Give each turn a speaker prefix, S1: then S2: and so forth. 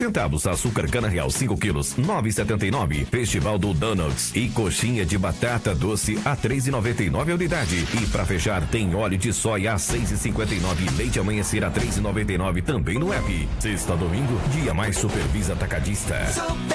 S1: centavos. Açúcar cana real 5 quilos 9,79. Festival do Donuts e coxinha de batata doce a 3,99 a unidade. E para fechar tem óleo de soia a 6,59. Leite amanhecer a 3,99 também no app. Sexta a domingo, dia mais Supervisa Atacadista.